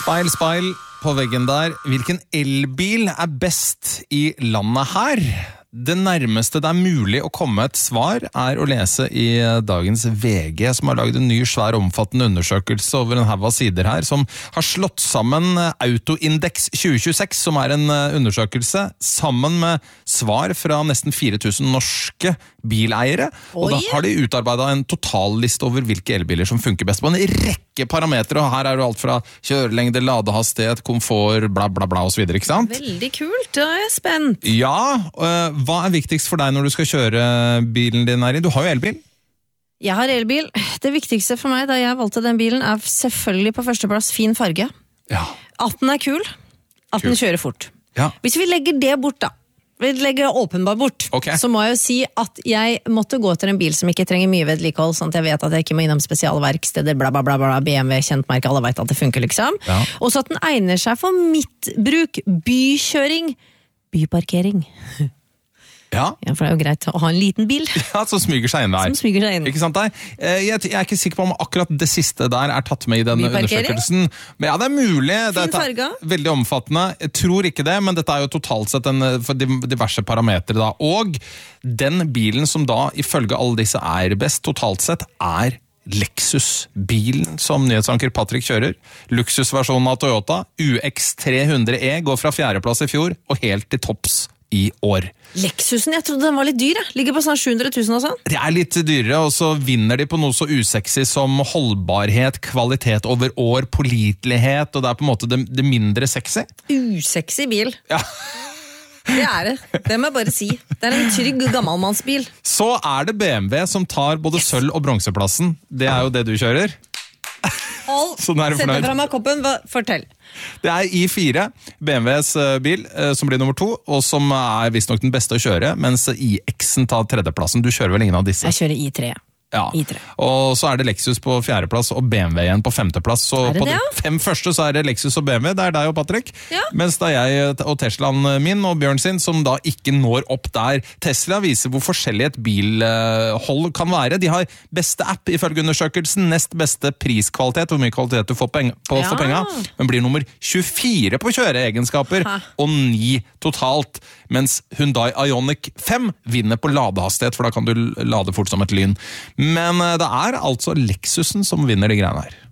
Speil på veggen der. Hvilken elbil best I landet her? Det nærmeste det mulig å komme et svar å lese I dagens VG, som har laget en ny, svær, omfattende undersøkelse over en haug av sider her, som har slått sammen Autoindex 2026, som en undersøkelse, sammen med svar fra nesten 4000 norske bileiere. Og da har de utarbeidet en totalliste over hvilke elbiler som funker best på en rekke parametre, og her det alt fra kjørelengde, ladehastighet, komfort, bla bla bla og så videre, ikke sant? Veldig kult, da jeg spent. Ja, hva viktigst for deg når du skal kjøre bilen din her I? Du har jo elbil. Jeg har elbil. Det viktigste for meg da jeg valgte den bilen selvfølgelig på førsteplass fin farge. Ja. At den kul, at den kjører fort. Ja. Hvis vi legger det bort da, vi legger det åpenbart bort, så må jeg jo si at jeg måtte gå til en bil som ikke trenger mye vedlikehold, sånn at jeg vet at jeg ikke må innom spesialverksteder, bla bla bla bla, BMW, kjent merke, alle vet at det funker liksom. Ja. Og så at den egner seg for mitt bruk, bykjøring, byparkering. Ja. Ja, for det jo greit å ha en liten bil. Ja, som smyger seg inn der. Som smyger seg inn. Ikke sant der? Jeg ikke sikker på om akkurat det siste der tatt med I denne undersøkelsen. Men ja, det mulig. Fin farge. Veldig omfattende. Jeg tror ikke det, men dette jo totalt sett for diverse parametre da. Og den bilen som da, ifølge alle disse best, totalt sett Lexus-bilen som nyhetsanker Patrick kjører. Luksusversjonen av Toyota, UX300e, går fra 4. plass I fjor, og helt til topps I år. Lexusen, jeg trodde den var litt dyr. Ligger på sånn 700 000 og sånn. Det litt dyrere, og så vinner de på noe så usexy som holdbarhet, kvalitet over år, pålitelighet, og det på en måte det mindre sexy. Usexy bil. Ja. Det. Det må jeg bare si. Det en trygg gammelmannsbil. Så det BMW som tar både sølv- og bronseplassen. Det jo det du kjører. Sett deg fra meg koppen, fortell. Det I4, BMWs bil, som blir nummer 2, og som visst nok den beste å kjøre, mens iX-en tar 3. plassen. Du kjører vel ingen av disse? Jeg kjører I3. Ja, og så det Lexus på 4. plass og BMW igjen på 5. plass. Så på de 5 første så det Lexus og BMW, det deg og Patrick. Ja. Mens da jeg og Teslaen min og Bjørn sin, som da ikke når opp der. Tesla viser hvor forskjellig et bilhold kan være. De har beste app ifølge undersøkelsen, nest beste priskvalitet, hvor mye kvalitet du får for penga, men blir nummer 24 på kjøreegenskaper, og 9 totalt. Mens Hyundai Ioniq 5 vinner på ladehastighet, for da kan du lade fort som et lyn. Men det altså Lexusen som vinner de greiene her.